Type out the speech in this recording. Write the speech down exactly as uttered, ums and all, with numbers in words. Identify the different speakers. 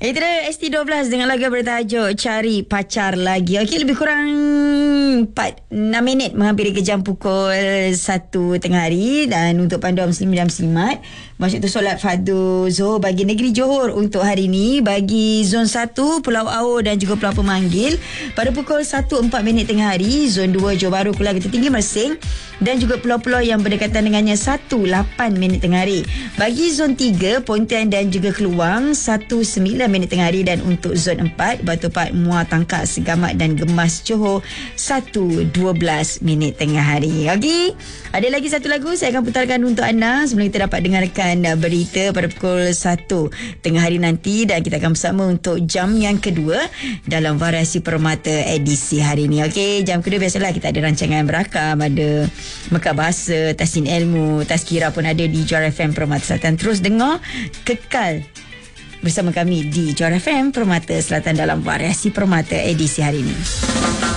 Speaker 1: Itu dia S T dua belas dengan lagu bertajuk Cari Pacar Lagi. Okey, lebih kurang empat enam minit menghampiri ke jam pukul satu tengah hari. Dan untuk panduan Muslim dan Muslimat, maksud tu solat fardu Zuhur bagi negeri Johor untuk hari ini, bagi zon satu Pulau Aur dan juga Pulau Pemanggil pada pukul satu empat minit tengah hari. Zon dua Johor Bahru, Kuala Getah Tinggi, Mersing dan juga pulau-pulau yang berdekatan dengannya satu lapan minit tengah hari. Bagi zon tiga Pontian dan juga Keluang satu sembilan minit tengah hari. Dan untuk zon empat Batu Pahat, Muar, Tangkak, Segamat dan Gemas Johor satu dua belas minit tengah hari. Okey, ada lagi satu lagu saya akan putarkan untuk anda sebelum kita dapat dengarkan berita pada pukul satu tengah hari nanti. Dan kita akan bersama untuk jam yang kedua dalam Variasi Permata edisi hari ini. Okey, jam kedua biasalah kita ada rancangan berakam, ada Mekar Bahasa, Tasnin Ilmu, Tazkirah pun ada di Johor F M Permata Selatan. Terus dengar, kekal bersama kami di Johor F M Permata Selatan dalam Variasi Permata edisi hari ini.